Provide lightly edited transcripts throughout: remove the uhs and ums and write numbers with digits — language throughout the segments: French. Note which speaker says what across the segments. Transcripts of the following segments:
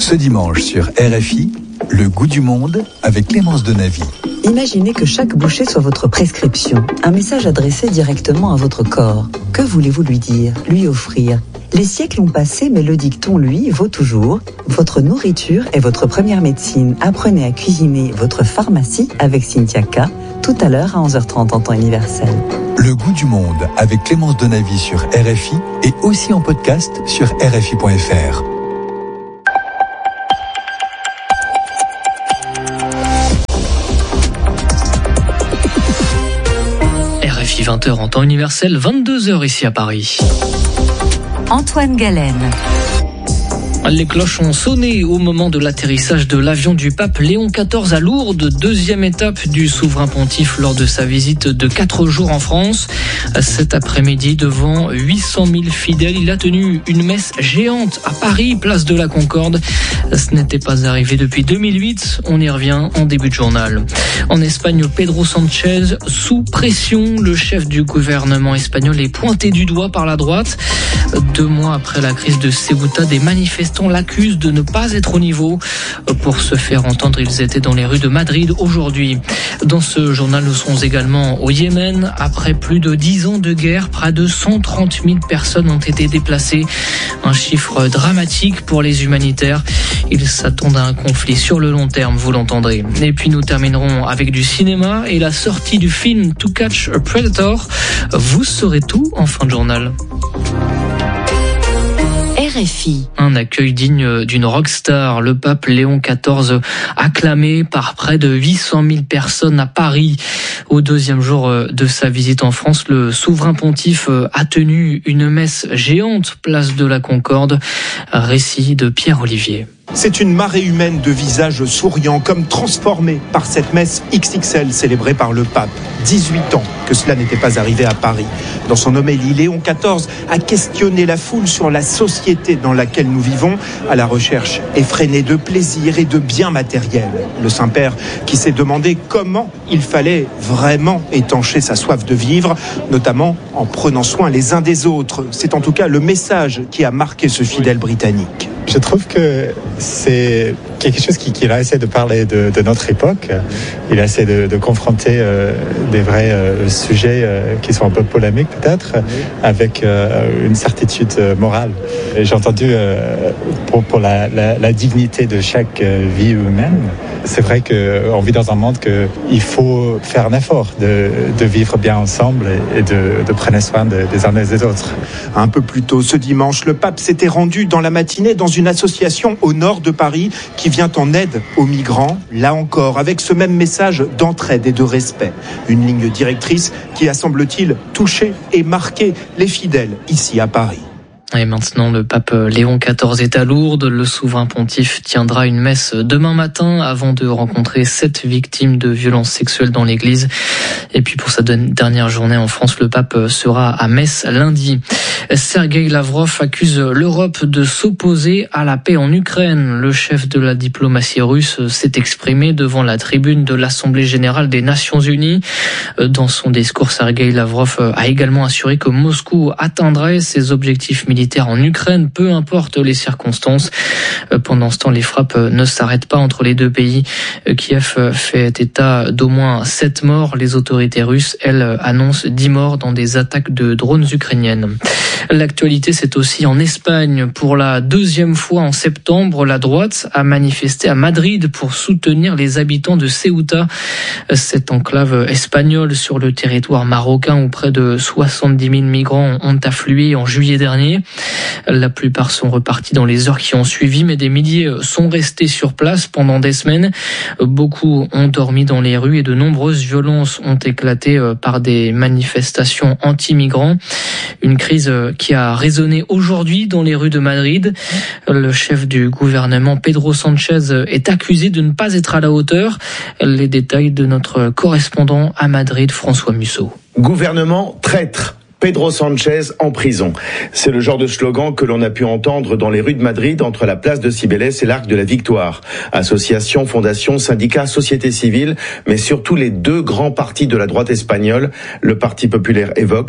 Speaker 1: Ce dimanche sur RFI, le goût du monde avec Clémence Donavy.
Speaker 2: Imaginez que chaque bouchée soit votre prescription, un message adressé directement à votre corps. Que voulez-vous lui dire, lui offrir ? Les siècles ont passé, mais le dicton, lui, vaut toujours. Votre nourriture est votre première médecine. Apprenez à cuisiner votre pharmacie avec Cynthia K, tout à l'heure à 11h30 en temps universel.
Speaker 1: Le goût du monde avec Clémence Donavy sur RFI et aussi en podcast sur RFI.fr.
Speaker 3: RFI 20h en temps universel, 22h ici à Paris.
Speaker 2: Antoine Galen.
Speaker 3: Les cloches ont sonné au moment de l'atterrissage de l'avion du pape Léon XIV à Lourdes, deuxième étape du souverain pontife lors de sa visite de 4 jours en France. Cet après-midi, devant 800 000 fidèles, il a tenu une messe géante à Paris, place de la Concorde. Ce n'était pas arrivé depuis 2008, on y revient en début de journal. En Espagne, Pedro Sánchez, sous pression, le chef du gouvernement espagnol est pointé du doigt par la droite. 2 mois après la crise de Ceuta, des manifestants l'accusent de ne pas être au niveau. Pour se faire entendre, ils étaient dans les rues de Madrid aujourd'hui. Dans ce journal, nous serons également au Yémen. Après plus de 10 ans de guerre, près de 130 000 personnes ont été déplacées. Un chiffre dramatique pour les humanitaires. Ils s'attendent à un conflit sur le long terme, vous l'entendrez. Et puis nous terminerons avec du cinéma et la sortie du film To Catch a Predator. Vous saurez tout en fin de journal.
Speaker 2: RFI.
Speaker 3: Un accueil digne d'une rockstar. Le pape Léon XIV acclamé par près de 800 000 personnes à Paris. Au 2e jour de sa visite en France, le souverain pontife a tenu une messe géante, place de la Concorde. Récit de Pierre Olivier.
Speaker 4: C'est une marée humaine de visages souriants, comme transformés par cette messe XXL célébrée par le pape. 18 ans que cela n'était pas arrivé à Paris. Dans son homélie, Léon XIV a questionné la foule sur la société dans laquelle nous vivons, à la recherche effrénée de plaisir et de biens matériels. Le Saint-Père qui s'est demandé comment il fallait vraiment étancher sa soif de vivre, notamment en prenant soin les uns des autres. C'est en tout cas le message qui a marqué ce fidèle britannique.
Speaker 5: Je trouve que c'est quelque chose qu'il a essayé de parler de notre époque. Il a essayé de confronter des vrais sujets qui sont un peu polémiques peut-être, avec une certitude morale. Et j'ai entendu pour la dignité de chaque vie humaine. C'est vrai qu'on vit dans un monde qu'il faut faire un effort de vivre bien ensemble et de prendre soin des uns et des autres.
Speaker 4: Un peu plus tôt ce dimanche, le pape s'était rendu dans la matinée dans une association au nord de Paris qui vient en aide aux migrants, là encore avec ce même message d'entraide et de respect. Une ligne directrice qui a, semble-t-il, touché et marqué les fidèles ici à Paris.
Speaker 3: Et maintenant, le pape Léon XIV est à Lourdes. Le souverain pontife tiendra une messe demain matin avant de rencontrer 7 victimes de violences sexuelles dans l'église. Et puis pour sa dernière journée en France, le pape sera à Metz lundi. Sergueï Lavrov accuse l'Europe de s'opposer à la paix en Ukraine. Le chef de la diplomatie russe s'est exprimé devant la tribune de l'Assemblée générale des Nations unies. Dans son discours, Sergueï Lavrov a également assuré que Moscou atteindrait ses objectifs militaires en Ukraine, peu importe les circonstances. Pendant ce temps, les frappes ne s'arrêtent pas entre les deux pays. Kiev fait état d'au moins 7 morts. Les autorités russes, elles, annoncent 10 morts dans des attaques de drones ukrainiennes. L'actualité, c'est aussi en Espagne. Pour la 2e fois en septembre, la droite a manifesté à Madrid pour soutenir les habitants de Ceuta, cette enclave espagnole sur le territoire marocain où près de 70 000 migrants ont afflué en juillet dernier. La plupart sont repartis dans les heures qui ont suivi, mais des milliers sont restés sur place pendant des semaines. Beaucoup ont dormi dans les rues et de nombreuses violences ont éclaté par des manifestations anti-migrants. Une crise qui a résonné aujourd'hui dans les rues de Madrid. Le chef du gouvernement, Pedro Sánchez, est accusé de ne pas être à la hauteur. Les détails de notre correspondant à Madrid, François Musso.
Speaker 6: Gouvernement traître. Pedro Sánchez en prison. C'est le genre de slogan que l'on a pu entendre dans les rues de Madrid entre la place de Cibeles et l'Arc de la Victoire. Associations, fondations, syndicats, société civile, mais surtout les 2 grands partis de la droite espagnole, le Parti populaire et Vox,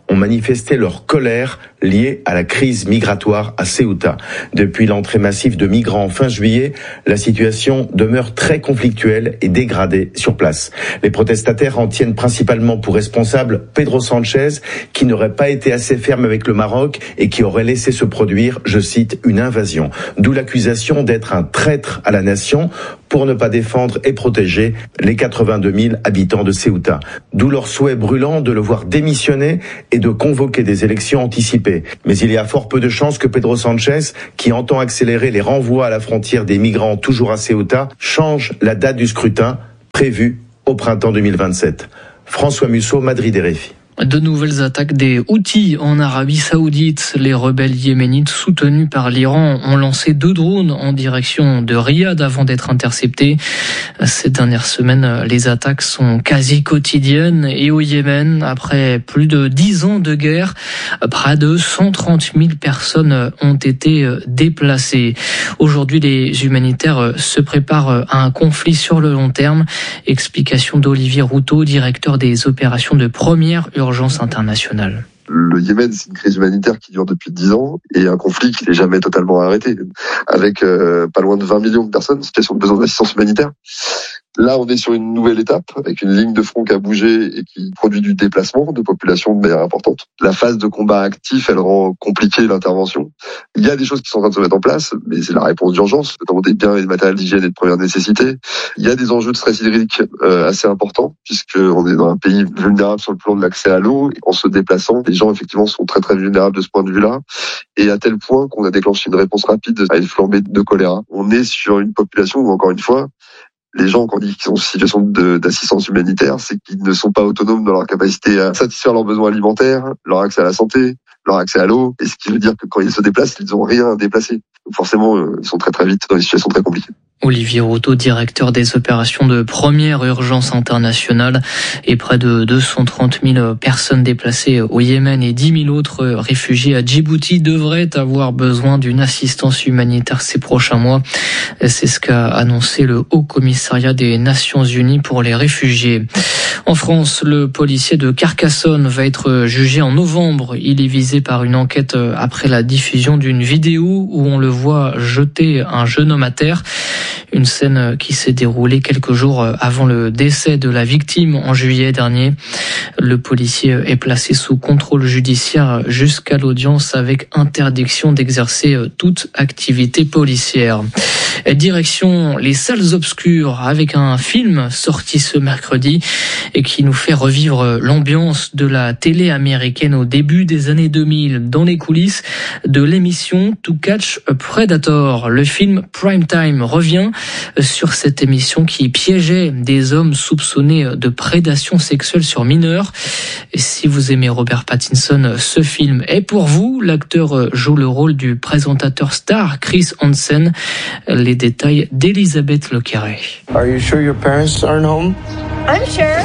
Speaker 6: ont manifesté leur colère liée à la crise migratoire à Ceuta. Depuis l'entrée massive de migrants fin juillet, la situation demeure très conflictuelle et dégradée sur place. Les protestataires en tiennent principalement pour responsable Pedro Sanchez, qui n'aurait pas été assez ferme avec le Maroc et qui aurait laissé se produire, je cite, une invasion. D'où l'accusation d'être un traître à la nation pour ne pas défendre et protéger les 82 000 habitants de Ceuta. D'où leur souhait brûlant de le voir démissionner et de convoquer des élections anticipées. Mais il y a fort peu de chances que Pedro Sanchez, qui entend accélérer les renvois à la frontière des migrants toujours à Ceuta, change la date du scrutin prévue au printemps 2027. François Musso, Madrid, RFI.
Speaker 3: De nouvelles attaques des Houthis en Arabie Saoudite. Les rebelles yéménites soutenus par l'Iran ont lancé 2 drones en direction de Riyad avant d'être interceptés. Ces dernières semaines, les attaques sont quasi quotidiennes et au Yémen, après plus de 10 ans de guerre, près de 130 000 personnes ont été déplacées. Aujourd'hui, les humanitaires se préparent à un conflit sur le long terme. Explication d'Olivier Routot, directeur des opérations de première urgence internationale.
Speaker 7: Le Yémen, c'est une crise humanitaire qui dure depuis 10 ans et un conflit qui n'est jamais totalement arrêté, avec pas loin de 20 millions de personnes en situation de besoin d'assistance humanitaire. Là, on est sur une nouvelle étape, avec une ligne de front qui a bougé et qui produit du déplacement de population de manière importante. La phase de combat actif, elle rend compliquée l'intervention. Il y a des choses qui sont en train de se mettre en place, mais c'est la réponse d'urgence, notamment des biens et des matériels d'hygiène et de première nécessité. Il y a des enjeux de stress hydrique assez importants, puisqu'on est dans un pays vulnérable sur le plan de l'accès à l'eau. En se déplaçant, les gens, effectivement, sont très très vulnérables de ce point de vue-là, et à tel point qu'on a déclenché une réponse rapide à une flambée de choléra. On est sur une population où, encore une fois, les gens, quand on dit qu'ils sont en situation d'assistance humanitaire, c'est qu'ils ne sont pas autonomes dans leur capacité à satisfaire leurs besoins alimentaires, leur accès à la santé, leur accès à l'eau, et ce qui veut dire que quand ils se déplacent, ils n'ont rien à déplacer. Donc forcément, ils sont très très vite dans des situations très compliquées.
Speaker 3: Olivier Routot, directeur des opérations de première urgence internationale, et près de 230 000 personnes déplacées au Yémen et 10 000 autres réfugiés à Djibouti devraient avoir besoin d'une assistance humanitaire ces prochains mois. C'est ce qu'a annoncé le Haut Commissariat des Nations Unies pour les réfugiés. En France, le policier de Carcassonne va être jugé en novembre. Il est visé par une enquête après la diffusion d'une vidéo où on le voit jeter un jeune homme à terre. Une scène qui s'est déroulée quelques jours avant le décès de la victime en juillet dernier. Le policier est placé sous contrôle judiciaire jusqu'à l'audience avec interdiction d'exercer toute activité policière. Direction les salles obscures avec un film sorti ce mercredi et qui nous fait revivre l'ambiance de la télé américaine au début des années 2000 dans les coulisses de l'émission To Catch a Predator. Le film Prime Time revient sur cette émission qui piégeait des hommes soupçonnés de prédation sexuelle sur mineurs. Et si vous aimez Robert Pattinson, ce film est pour vous. L'acteur joue le rôle du présentateur star Chris Hansen. Les détails d'Elisabeth Lequerret.
Speaker 8: Are you sure your parents aren't home?
Speaker 9: I'm sure.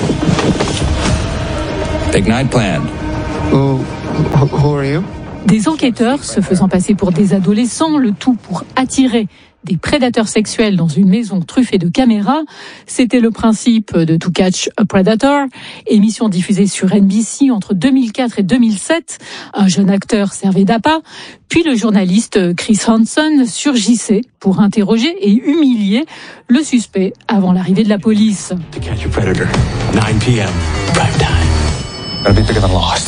Speaker 1: Big night planned.
Speaker 8: Who are you?
Speaker 9: Des enquêteurs se faisant passer pour des adolescents, le tout pour attirer des prédateurs sexuels dans une maison truffée de caméras. C'était le principe de To Catch a Predator, émission diffusée sur NBC entre 2004 et 2007. Un jeune acteur servait d'appât, puis le journaliste Chris Hansen surgissait pour interroger et humilier le suspect avant l'arrivée de la police.
Speaker 8: To Catch a Predator, 9 p.m. Prime time. Gotta be bigger than Lost.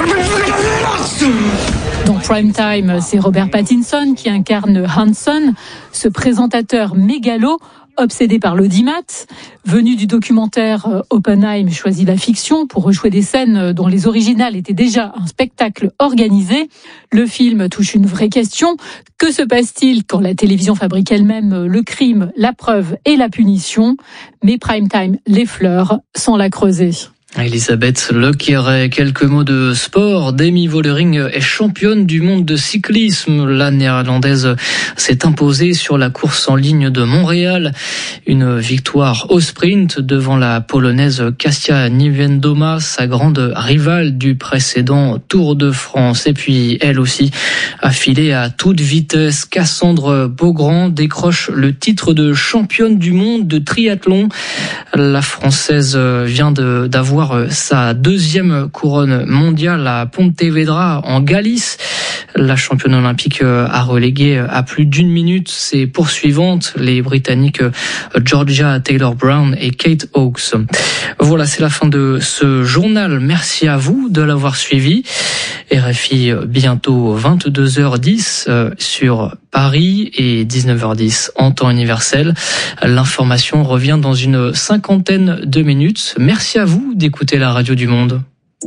Speaker 9: Dans Prime Time, c'est Robert Pattinson qui incarne Hanson, ce présentateur mégalo, obsédé par l'audimat. Venu du documentaire, Oppenheim choisit la fiction pour rejouer des scènes dont les originales étaient déjà un spectacle organisé. Le film touche une vraie question. Que se passe-t-il quand la télévision fabrique elle-même le crime, la preuve et la punition? Mais Prime Time l'effleure sans la creuser.
Speaker 3: Elisabeth Lequerret, quelques mots de sport. Demi Vollering est championne du monde de cyclisme. La néerlandaise s'est imposée sur la course en ligne de Montréal. Une victoire au sprint devant la polonaise Kasia Niewiadoma, sa grande rivale du précédent Tour de France. Et puis, elle aussi a filé à toute vitesse. Cassandre Beaugrand décroche le titre de championne du monde de triathlon. La Française vient d'avoir recevoir sa deuxième couronne mondiale à Pontevedra en Galice. La championne olympique a relégué à plus d'1 minute ses poursuivantes, les Britanniques Georgia Taylor-Brown et Kate Hawkes. Voilà, c'est la fin de ce journal. Merci à vous de l'avoir suivi. RFI bientôt 22h10 sur Paris et 19h10 en temps universel. L'information revient dans une 50aine de minutes. Merci à vous d'écouter la radio du monde.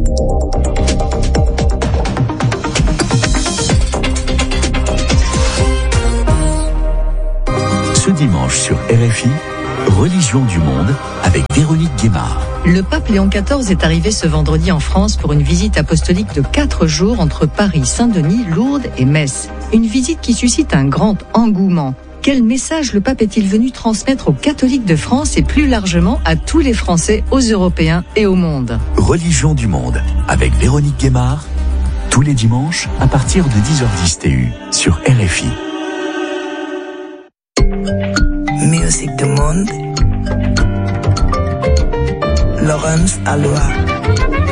Speaker 10: Ce dimanche sur RFI, Religion du monde avec Véronique Guémard.
Speaker 11: Le pape Léon XIV est arrivé ce vendredi en France pour une visite apostolique de 4 jours entre Paris, Saint-Denis, Lourdes et Metz. Une visite qui suscite un grand engouement. Quel message le pape est-il venu transmettre aux catholiques de France et plus largement à tous les Français, aux Européens et au monde?
Speaker 10: Religion du monde avec Véronique Guémard, tous les dimanches à partir de 10h10 TU sur RFI.
Speaker 12: Musique du monde. Laurence Aloha.